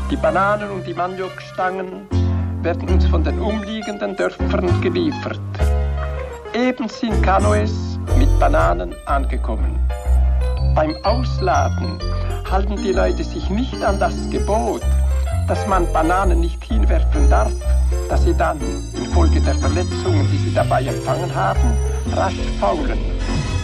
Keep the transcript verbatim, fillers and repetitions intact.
Die Bananen und die Maniokstangen werden uns von den umliegenden Dörfern geliefert. Eben sind Kanoes mit Bananen angekommen. Beim Ausladen halten die Leute sich nicht an das Gebot, dass man Bananen nicht hinwerfen darf, dass sie dann infolge der Verletzungen, die sie dabei empfangen haben, rasch faulen.